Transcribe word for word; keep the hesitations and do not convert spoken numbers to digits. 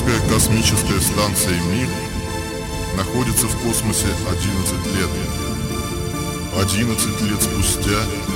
Американская космическая станция «Мир» находится в космосе одиннадцать лет. одиннадцать лет спустя